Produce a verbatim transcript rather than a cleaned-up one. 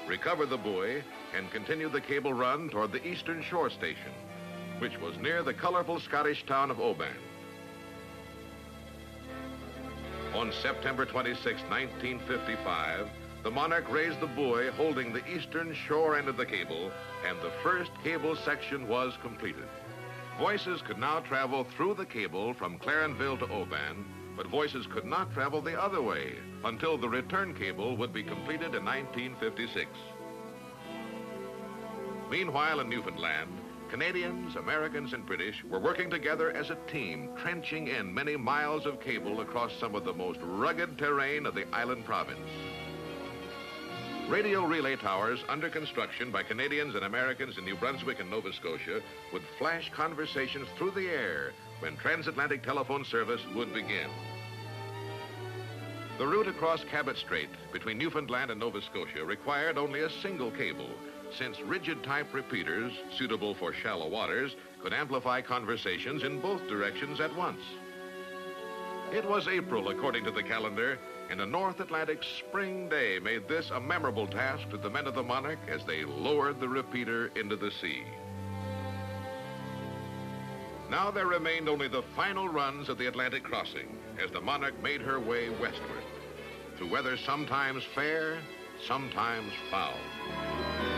recover the buoy, and continue the cable run toward the Eastern Shore Station, which was near the colorful Scottish town of Oban. On September twenty-sixth, nineteen fifty-five, the Monarch raised the buoy holding the eastern shore end of the cable, and the first cable section was completed. Voices could now travel through the cable from Clarenville to Oban, but voices could not travel the other way until the return cable would be completed in nineteen fifty-six. Meanwhile, in Newfoundland, Canadians, Americans, and British were working together as a team, trenching in many miles of cable across some of the most rugged terrain of the island province. Radio relay towers under construction by Canadians and Americans in New Brunswick and Nova Scotia would flash conversations through the air when transatlantic telephone service would begin. The route across Cabot Strait between Newfoundland and Nova Scotia required only a single cable, since rigid type repeaters suitable for shallow waters could amplify conversations in both directions at once. It was April, according to the calendar, and a North Atlantic spring day made this a memorable task to the men of the Monarch as they lowered the repeater into the sea. Now there remained only the final runs of the Atlantic crossing as the Monarch made her way westward, through weather sometimes fair, sometimes foul.